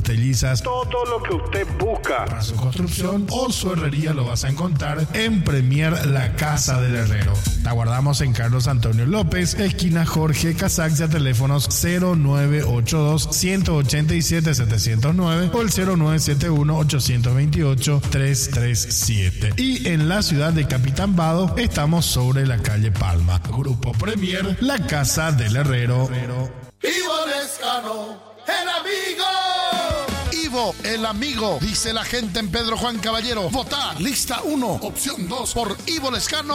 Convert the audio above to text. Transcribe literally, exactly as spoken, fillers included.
pastelizas, todo lo que usted busca para su construcción o su herrería lo vas a encontrar en Premier La Casa del Herrero. La guardamos en Carlos Antonio López, esquina Jorge Casaxia, teléfonos cero nueve ocho dos, uno ocho siete, siete cero nueve o el cero nueve siete uno, ocho dos ocho, tres tres siete. Y en la ciudad de Capitán Vado estamos sobre la calle Palma. Grupo Premier, La Casa del Herrero. Ivo Lescano, el amigo. Ivo, el amigo, dice la gente en Pedro Juan Caballero. Votar, lista uno, opción dos, por Ivo Lescano.